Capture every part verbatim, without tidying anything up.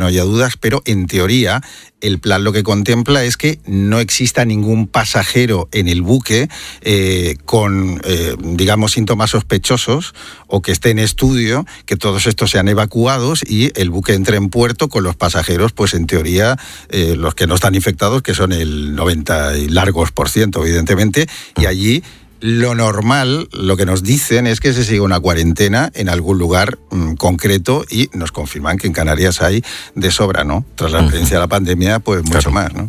no haya dudas, pero en teoría el plan lo que contempla es que no exista ningún pasajero en el buque eh, con, eh, digamos, síntomas sospechosos o que esté en estudio, que todos estos sean evacuados y el buque entre en puerto con los pasajeros, pues en teoría, eh, los que no están infectados, que son el noventa y largos por ciento, evidentemente, y allí lo normal, lo que nos dicen es que se siga una cuarentena en algún lugar mmm, concreto, y nos confirman que en Canarias hay de sobra, ¿no? Tras la experiencia de la pandemia, pues mucho claro. más, ¿no?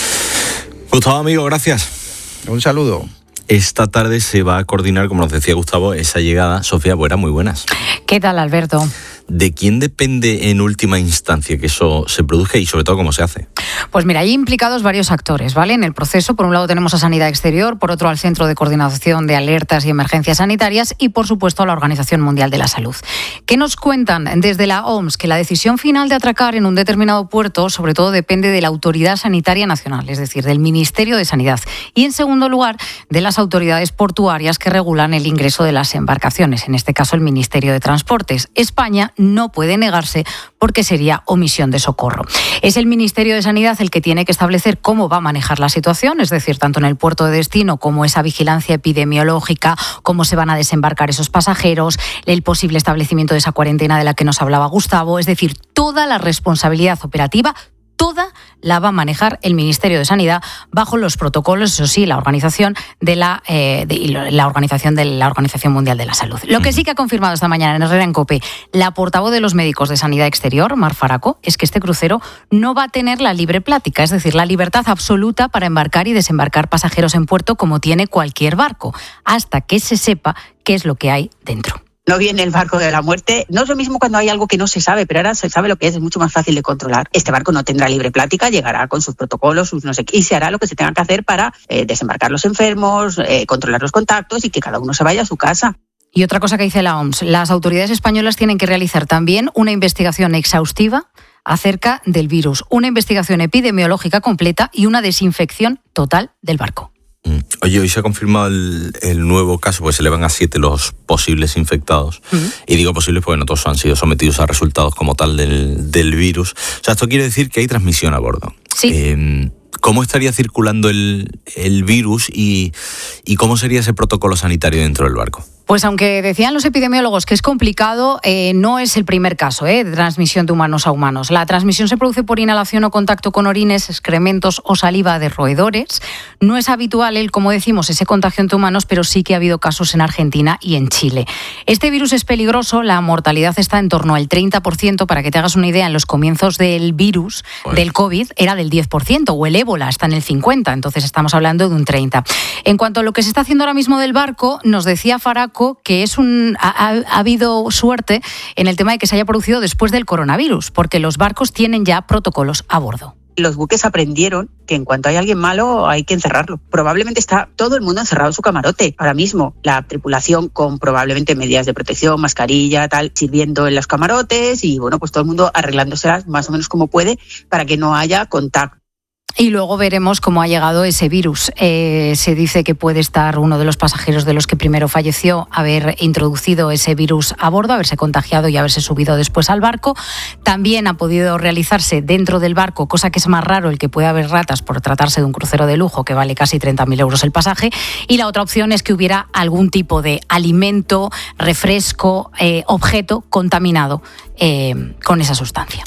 Gustavo, amigo, gracias. Un saludo. Esta tarde se va a coordinar, como nos decía Gustavo, esa llegada. Sofía Buera, muy buenas. ¿Qué tal, Alberto? ¿De quién depende en última instancia que eso se produzca y sobre todo cómo se hace? Pues mira, hay implicados varios actores, ¿vale? En el proceso, por un lado tenemos a Sanidad Exterior, por otro al Centro de Coordinación de Alertas y Emergencias Sanitarias y, por supuesto, a la Organización Mundial de la Salud. ¿Qué nos cuentan desde la O M S? Que la decisión final de atracar en un determinado puerto, sobre todo, depende de la Autoridad Sanitaria Nacional, es decir, del Ministerio de Sanidad. Y, en segundo lugar, de las autoridades portuarias que regulan el ingreso de las embarcaciones, en este caso el Ministerio de Transportes. España no puede negarse porque sería omisión de socorro. Es el Ministerio de Sanidad el que tiene que establecer cómo va a manejar la situación, es decir, tanto en el puerto de destino como esa vigilancia epidemiológica, cómo se van a desembarcar esos pasajeros, el posible establecimiento de esa cuarentena de la que nos hablaba Gustavo, es decir, toda la responsabilidad operativa, toda la va a manejar el Ministerio de Sanidad bajo los protocolos, eso sí, la organización de la, eh, de, la organización de la Organización Mundial de la Salud. Lo que sí que ha confirmado esta mañana en Herrera en COPE la portavoz de los médicos de Sanidad Exterior, Mar Faraco, es que este crucero no va a tener la libre plática, es decir, la libertad absoluta para embarcar y desembarcar pasajeros en puerto como tiene cualquier barco, hasta que se sepa qué es lo que hay dentro. No viene el barco de la muerte. No es lo mismo cuando hay algo que no se sabe, pero ahora se sabe lo que es, es mucho más fácil de controlar. Este barco no tendrá libre plática, llegará con sus protocolos, sus no sé qué, y se hará lo que se tenga que hacer para eh, desembarcar los enfermos, eh, controlar los contactos y que cada uno se vaya a su casa. Y otra cosa que dice la O M S, las autoridades españolas tienen que realizar también una investigación exhaustiva acerca del virus, una investigación epidemiológica completa y una desinfección total del barco. Oye, hoy se ha confirmado el, el nuevo caso, pues se elevan a siete los posibles infectados. Uh-huh. Y digo posibles porque no todos han sido sometidos a resultados como tal del, del virus. O sea, esto quiere decir que hay transmisión a bordo. Sí. Eh, ¿Cómo estaría circulando el, el virus y, y cómo sería ese protocolo sanitario dentro del barco? Pues aunque decían los epidemiólogos que es complicado, eh, no es el primer caso eh, de transmisión de humanos a humanos. La transmisión se produce por inhalación o contacto con orines, excrementos o saliva de roedores. No es habitual, el, como decimos, ese contagio entre humanos, pero sí que ha habido casos en Argentina y en Chile. Este virus es peligroso, la mortalidad está en torno al treinta por ciento. Para que te hagas una idea, en los comienzos del virus, bueno. del COVID, era del diez por ciento, o el ébola está en el cincuenta por ciento, entonces estamos hablando de un treinta por ciento. En cuanto a lo que se está haciendo ahora mismo del barco, nos decía Faraco que es un ha, ha habido suerte en el tema de que se haya producido después del coronavirus, porque los barcos tienen ya protocolos a bordo. Los buques aprendieron que en cuanto hay alguien malo hay que encerrarlo. Probablemente está todo el mundo encerrado en su camarote. Ahora mismo la tripulación con probablemente medidas de protección, mascarilla, tal, sirviendo en los camarotes y bueno, pues todo el mundo arreglándoselas más o menos como puede para que no haya contacto. Y luego veremos cómo ha llegado ese virus. Eh, se dice que puede estar uno de los pasajeros de los que primero falleció, haber introducido ese virus a bordo, haberse contagiado y haberse subido después al barco. También ha podido realizarse dentro del barco, cosa que es más raro, el que pueda haber ratas por tratarse de un crucero de lujo que vale casi treinta mil euros el pasaje. Y la otra opción es que hubiera algún tipo de alimento, refresco, eh, objeto contaminado eh, con esa sustancia.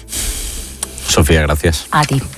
Sofía, gracias. A ti.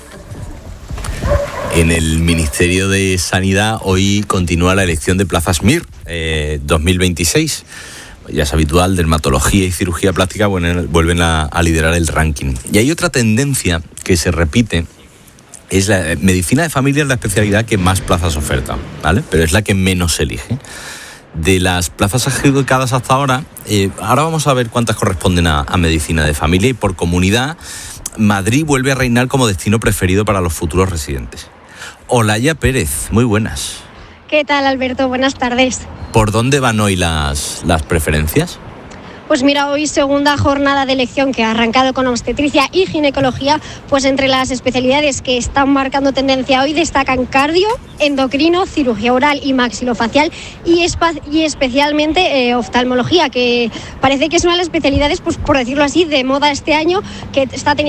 En el Ministerio de Sanidad hoy continúa la elección de plazas M I R eh, dos mil veintiséis. Ya es habitual, dermatología y cirugía plástica bueno, vuelven a, a liderar el ranking. Y hay otra tendencia que se repite, es la medicina de familia, es la especialidad que más plazas oferta, ¿vale? Pero es la que menos se elige. De las plazas adjudicadas hasta ahora, eh, ahora vamos a ver cuántas corresponden a, a medicina de familia, y por comunidad Madrid vuelve a reinar como destino preferido para los futuros residentes. Olaya Pérez, muy buenas. ¿Qué tal, Alberto? Buenas tardes. ¿Por dónde van hoy las, las preferencias? Pues mira, hoy segunda jornada de elección que ha arrancado con obstetricia y ginecología, pues entre las especialidades que están marcando tendencia hoy destacan cardio, endocrino, cirugía oral y maxilofacial y, espa- y especialmente eh, oftalmología, que parece que es una de las especialidades, pues por decirlo así, de moda este año, que está teniendo